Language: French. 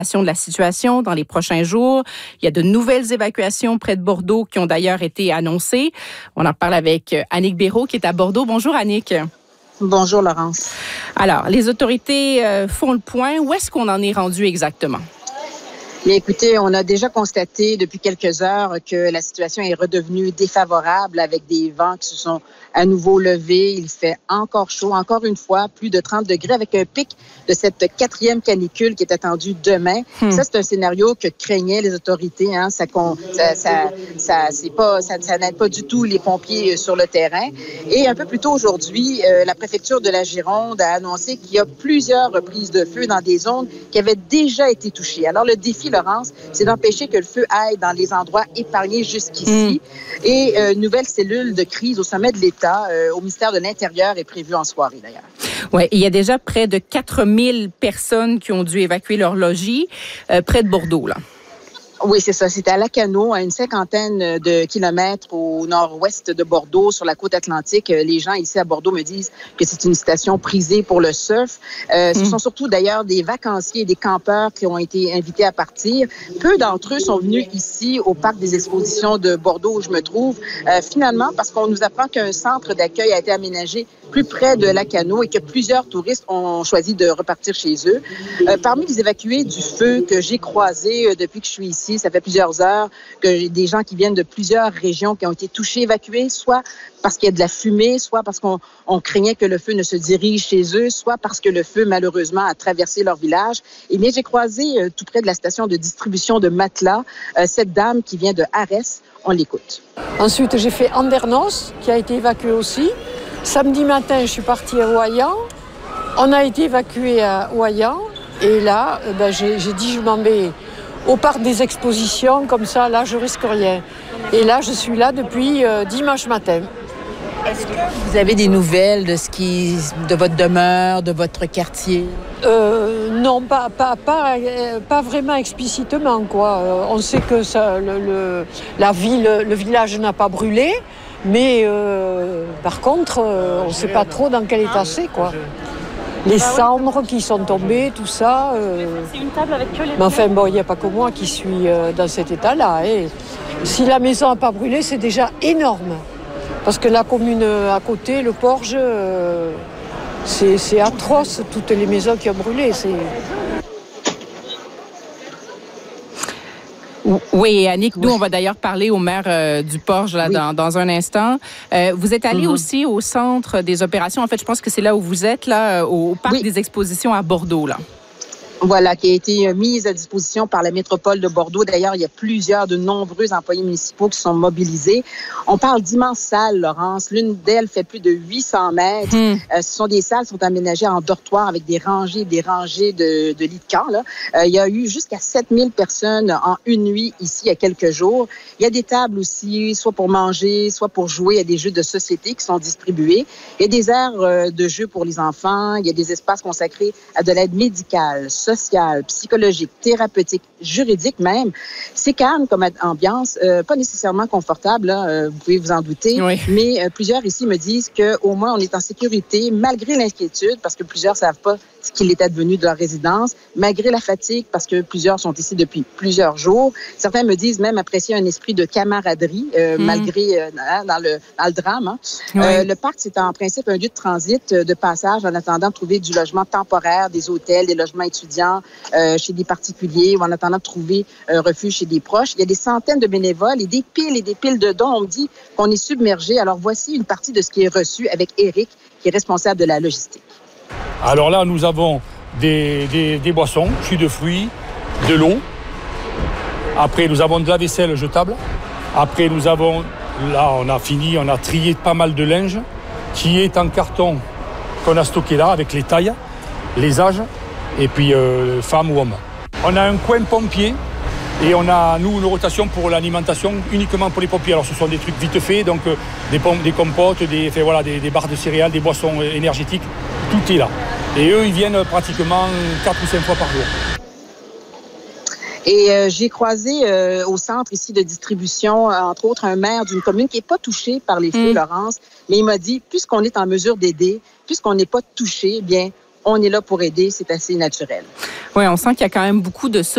de la situation dans les prochains jours. Il y a de nouvelles évacuations près de Bordeaux qui ont d'ailleurs été annoncées. On en parle avec Annick Béraud qui est à Bordeaux. Bonjour Annick. Bonjour Laurence. Alors, les autorités font le point. Où est-ce qu'on en est rendu exactement? Bien, écoutez, on a déjà constaté depuis quelques heures que la situation est redevenue défavorable avec des vents qui se sont à nouveau levés. Il fait encore chaud, encore une fois, plus de 30 degrés avec un pic de cette 4e canicule qui est attendue demain. Ça, c'est un scénario que craignaient les autorités. Hein. Ça n'aide pas du tout les pompiers sur le terrain. Et un peu plus tôt aujourd'hui, la préfecture de la Gironde a annoncé qu'il y a plusieurs reprises de feu dans des zones qui avaient déjà été touchées. Alors, le défi, Laurence, c'est d'empêcher que le feu aille dans les endroits épargnés jusqu'ici. Et une nouvelle cellule de crise au sommet de l'État, au ministère de l'Intérieur, est prévue en soirée d'ailleurs. Oui, il y a déjà près de 4000 personnes qui ont dû évacuer leur logis près de Bordeaux, là. Oui, c'est ça. C'est à Lacano, à une 50aine de kilomètres au nord-ouest de Bordeaux, sur la côte atlantique. Les gens ici à Bordeaux me disent que c'est une station prisée pour le surf. Ce sont surtout d'ailleurs des vacanciers et des campeurs qui ont été invités à partir. Peu d'entre eux sont venus ici au parc des expositions de Bordeaux où je me trouve. Finalement, parce qu'on nous apprend qu'un centre d'accueil a été aménagé plus près de Lacano et que plusieurs touristes ont choisi de repartir chez eux. Parmi les évacués du feu que j'ai croisés depuis que je suis ici, ça fait plusieurs heures que j'ai des gens qui viennent de plusieurs régions qui ont été touchés, évacués, soit parce qu'il y a de la fumée, soit parce qu'on craignait que le feu ne se dirige chez eux, soit parce que le feu, malheureusement, a traversé leur village. Et bien, j'ai croisé tout près de la station de distribution de matelas cette dame qui vient de Arès. On l'écoute. Ensuite, j'ai fait Andernos, qui a été évacué aussi. Samedi matin, je suis partie à Ouaillan. On a été évacué à Ouaillan. Et là, j'ai dit, je m'en vais au parc des expositions. Comme ça, là, je risque rien. Et là, je suis là depuis dimanche matin. Est-ce que vous avez des nouvelles de votre demeure, de votre quartier? Non, pas vraiment explicitement, quoi. On sait que le village n'a pas brûlé. Mais par contre, on ne sait pas trop dans quel état c'est, quoi. Les cendres qui sont tombées, tout ça. C'est une table avec que les... Mais enfin, bon, il n'y a pas que moi qui suis dans cet état-là. Hein. Si la maison n'a pas brûlé, c'est déjà énorme. Parce que la commune à côté, le Porge, c'est atroce, toutes les maisons qui ont brûlé. Oui, Annick, nous, on va d'ailleurs parler au maire du Porge là, dans un instant. Vous êtes allé aussi au centre des opérations. En fait, je pense que c'est là où vous êtes, là, au parc des expositions à Bordeaux, là. Voilà, qui a été mise à disposition par la métropole de Bordeaux. D'ailleurs, il y a de nombreux employés municipaux qui sont mobilisés. On parle d'immenses salles, Laurence. L'une d'elles fait plus de 800 mètres. Ce sont des salles qui sont aménagées en dortoir avec des rangées de lits de camp. Là. Il y a eu jusqu'à 7000 personnes en une nuit ici, il y a quelques jours. Il y a des tables aussi, soit pour manger, soit pour jouer. Il y a des jeux de société qui sont distribués. Il y a des aires de jeux pour les enfants. Il y a des espaces consacrés à de l'aide médicale, sociale, psychologique, thérapeutique, juridique même. C'est calme comme ambiance, pas nécessairement confortable, là, vous pouvez vous en douter, mais plusieurs ici me disent qu'au moins on est en sécurité malgré l'inquiétude parce que plusieurs ne savent pas ce qu'il est advenu de leur résidence, malgré la fatigue parce que plusieurs sont ici depuis plusieurs jours. Certains me disent même apprécier un esprit de camaraderie malgré dans le drame. Hein. Le parc, c'est en principe un lieu de transit, de passage en attendant de trouver du logement temporaire, des hôtels, des logements étudiants chez des particuliers ou en attendant de trouver un refuge chez des proches. Il y a des centaines de bénévoles et des piles de dons. On me dit qu'on est submergé. Alors voici une partie de ce qui est reçu avec Éric, qui est responsable de la logistique. Alors là, nous avons des boissons, jus de fruits, de l'eau. Après, nous avons de la vaisselle jetable. Après, nous avons, là, on a fini, on a trié pas mal de linge qui est en carton qu'on a stocké là avec les tailles, les âges, et puis femmes ou hommes. On a un coin pompier et on a, nous, une rotation pour l'alimentation uniquement pour les pompiers. Alors, ce sont des trucs vite faits, donc des compotes, des barres de céréales, des boissons énergétiques. Tout est là. Et eux, ils viennent pratiquement 4 ou 5 fois par jour. Et j'ai croisé au centre ici de distribution, entre autres, un maire d'une commune qui n'est pas touchée par les feux, Laurence, mais il m'a dit, puisqu'on est en mesure d'aider, puisqu'on n'est pas touché, bien, on est là pour aider, c'est assez naturel. Oui, on sent qu'il y a quand même beaucoup de